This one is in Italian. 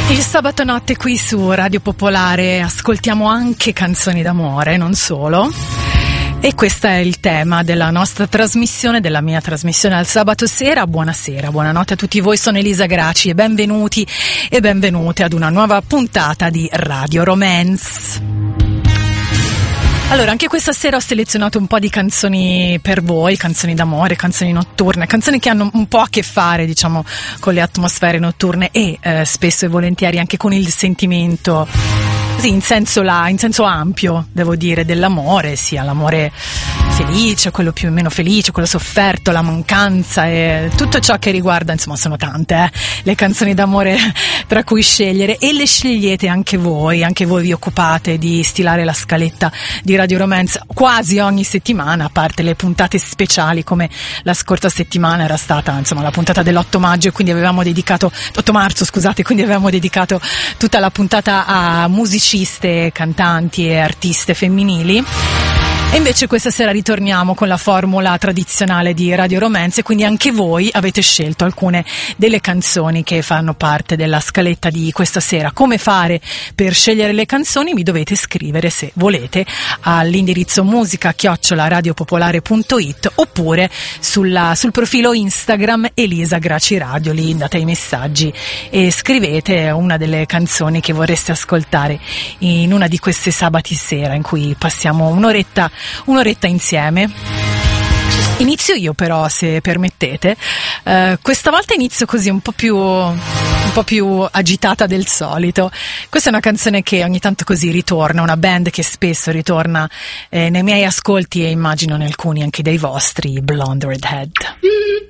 Il sabato notte qui su Radio Popolare ascoltiamo anche canzoni d'amore, non solo. E questo è il tema della nostra trasmissione, della mia trasmissione al sabato sera. Buonasera, buonanotte a tutti voi, sono Elisa Graci e benvenuti e benvenute ad una nuova puntata di Radio Romance. Allora, anche questa sera ho selezionato un po' di canzoni per voi, canzoni d'amore, canzoni notturne, canzoni che hanno un po' a che fare, diciamo, con le atmosfere notturne e spesso e volentieri anche con il sentimento, sì, in senso ampio, devo dire, dell'amore, sia l'amore felice, quello più o meno felice, quello sofferto, la mancanza e tutto ciò che riguarda, insomma, sono tante le canzoni d'amore tra cui scegliere, e le scegliete anche voi vi occupate di stilare la scaletta di Radio Romance quasi ogni settimana, a parte le puntate speciali come la scorsa settimana era stata, insomma, la puntata dell'8 maggio, e quindi avevamo dedicato 8 marzo, scusate, quindi avevamo dedicato tutta la puntata a musiciste, cantanti e artiste femminili. E invece questa sera ritorniamo con la formula tradizionale di Radio Romance, e quindi anche voi avete scelto alcune delle canzoni che fanno parte della scaletta di questa sera. Come fare per scegliere le canzoni? Mi dovete scrivere, se volete, all'indirizzo musica@radiopopolare.it oppure sul profilo Instagram Elisa Graci Radio. Lì date i messaggi e scrivete una delle canzoni che vorreste ascoltare in una di queste sabati sera in cui passiamo un'oretta insieme. Inizio io però, se permettete. Questa volta inizio così un po' più agitata del solito. Questa è una canzone che ogni tanto così ritorna, una band che spesso ritorna nei miei ascolti e immagino in alcuni anche dei vostri, Blonde Redhead.